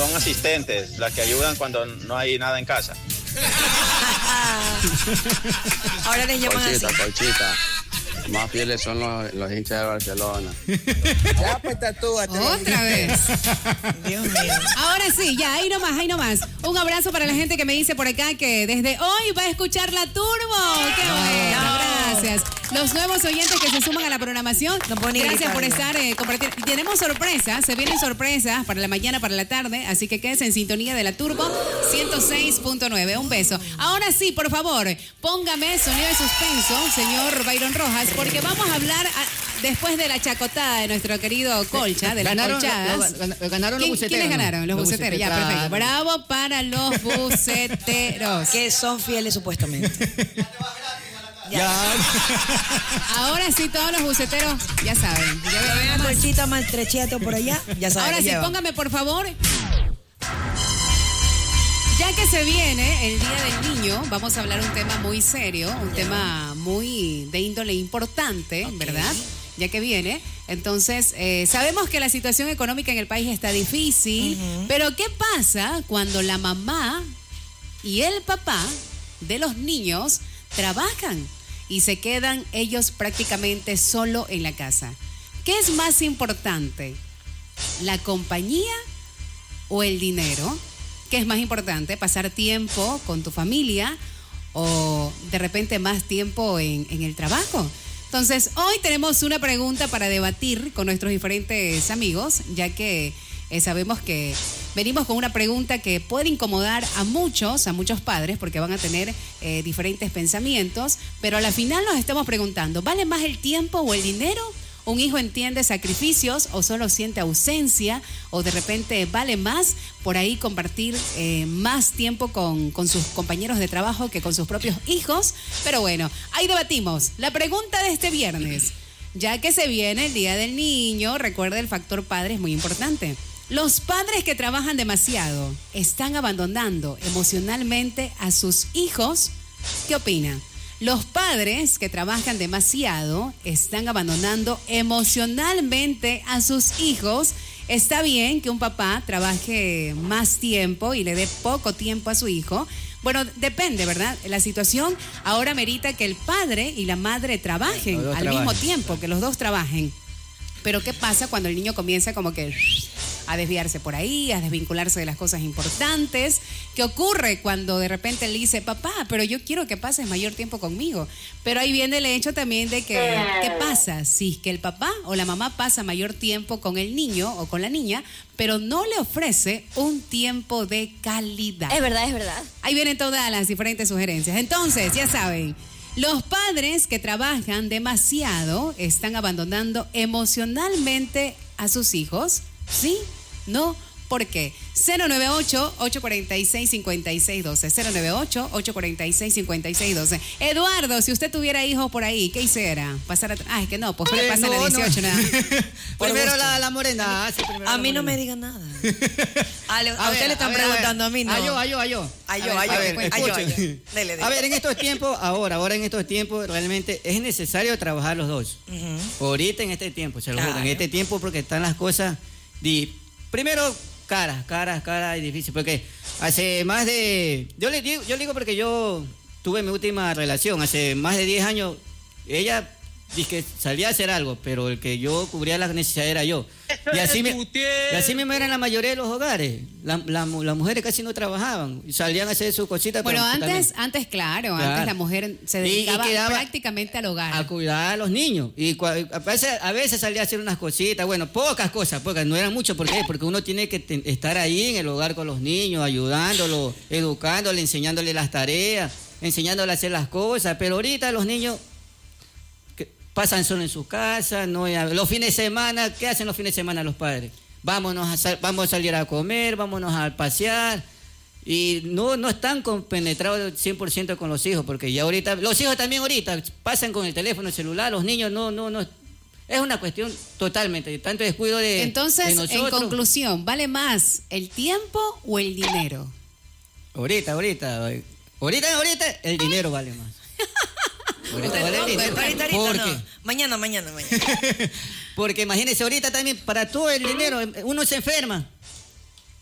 son asistentes, las que ayudan cuando no hay nada en casa. Ahora les llaman así. Colchita. Más fieles son los hinchas de Barcelona. Ya, pues tatúate. Otra vez. Dios mío. Ahora sí, ya, ahí nomás. Un abrazo para la gente que me dice por acá que desde hoy va a escuchar la Turbo. ¡Qué bueno! Gracias. Los nuevos oyentes que se suman a la programación, gracias por estar compartiendo. Tenemos sorpresas, se vienen sorpresas para la mañana, para la tarde, así que quédense en sintonía de la Turbo 106.9. Un beso. Ahora sí, por favor, póngame sonido de suspenso, señor Byron Rojas, porque vamos a hablar después de la chacotada de nuestro querido Colcha, de las colchadas. Ganaron los buceteros. ¿Quiénes ganaron? Los buceteros. Ya, claro. perfecto. Bravo para los buceteros. Que son fieles supuestamente. Ya. Ahora sí, todos los buceteros ya saben. Ya ven a Colchita maltrechiato por allá, ya saben. Ahora sí, póngame por favor. Ya que se viene el Día del Niño, vamos a hablar un tema muy serio, un tema muy de índole importante, ¿verdad? Ya que viene. Entonces, sabemos que la situación económica en el país está difícil, pero ¿qué pasa cuando la mamá y el papá de los niños trabajan y se quedan ellos prácticamente solo en la casa? ¿Qué es más importante? ¿La compañía o el dinero? ¿Qué es más importante? ¿Pasar tiempo con tu familia o de repente más tiempo en el trabajo? Entonces, hoy tenemos una pregunta para debatir con nuestros diferentes amigos, ya que sabemos que venimos con una pregunta que puede incomodar a muchos padres, porque van a tener diferentes pensamientos, pero a la final nos estamos preguntando, ¿vale más el tiempo o el dinero? ¿Un hijo entiende sacrificios o solo siente ausencia? ¿O de repente vale más por ahí compartir más tiempo con sus compañeros de trabajo que con sus propios hijos? Pero bueno, ahí debatimos. La pregunta de este viernes, ya que se viene el Día del Niño, recuerda, el factor padre es muy importante. Los padres que trabajan demasiado están abandonando emocionalmente a sus hijos. ¿Qué opina? Los padres que trabajan demasiado están abandonando emocionalmente a sus hijos. Está bien que un papá trabaje más tiempo y le dé poco tiempo a su hijo. Bueno, depende, ¿verdad? La situación ahora merita que el padre y la madre trabajen al mismo tiempo, que los dos trabajen. Pero ¿qué pasa cuando el niño comienza como que a desviarse por ahí, a desvincularse de las cosas importantes? ¿Qué ocurre cuando de repente él dice, papá, pero yo quiero que pases mayor tiempo conmigo? Pero ahí viene el hecho también de que, ¿qué pasa si es que el papá o la mamá pasa mayor tiempo con el niño o con la niña, pero no le ofrece un tiempo de calidad? Es verdad, es verdad. Ahí vienen todas las diferentes sugerencias. Entonces, ya saben, los padres que trabajan demasiado están abandonando emocionalmente a sus hijos. ¿Sí? ¿No? ¿Por qué? 098-846-5612. 098-846-5612. Eduardo, si usted tuviera hijos por ahí, ¿qué hiciera? Pasar a... es que no, pues le pasan a 18 nada. Primero la morena. Sí, a mí no me digan nada. A usted le están preguntando, a mí no. A yo. Dele. A ver, en estos tiempos, ahora en estos tiempos, realmente es necesario trabajar los dos. Ahorita en este tiempo, se lo juro, en este tiempo, porque están las cosas primero caras y difícil, porque hace más de... Yo le digo porque yo tuve mi última relación, hace más de 10 años, ella dice que salía a hacer algo, pero el que yo cubría las necesidades era yo. Y así mismo eran la mayoría de los hogares. Las mujeres casi no trabajaban, salían a hacer sus cositas. Bueno, antes la mujer se dedicaba prácticamente al hogar. A cuidar a los niños. Y a veces salía a hacer unas cositas, bueno, pocas cosas, no eran mucho. ¿Por qué? Porque uno tiene que estar ahí en el hogar con los niños, ayudándolos, educándoles, enseñándoles las tareas, enseñándoles a hacer las cosas. Pero ahorita los niños pasan solo en su casa, los fines de semana, ¿qué hacen los fines de semana los padres? Vamos a salir a comer, vámonos a pasear, y no están compenetrados 100% con los hijos, porque ya ahorita, los hijos también ahorita pasan con el teléfono, el celular, los niños no, es una cuestión totalmente, tanto descuido de Entonces, de nosotros. En conclusión, ¿vale más el tiempo o el dinero? Ahorita, el dinero vale más. Ahorita no. Mañana. Porque imagínese, ahorita también para todo el dinero uno se enferma.